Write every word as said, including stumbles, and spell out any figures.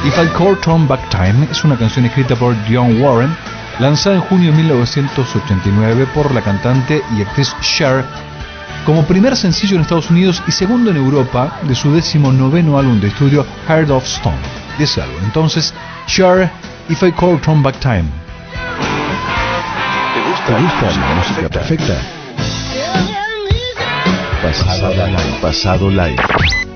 If I Call Turn Back Time es una canción escrita por Dionne Warren, lanzada en junio de mil novecientos ochenta y nueve por la cantante y actriz Cher, como primer sencillo en Estados Unidos y segundo en Europa de su décimo noveno álbum de estudio Heart of Stone. De ese álbum, entonces, Cher, If I Call Turn Back Time. ¿Te gusta, ¿Te gusta la música perfecta? Pasado live. Pasado live.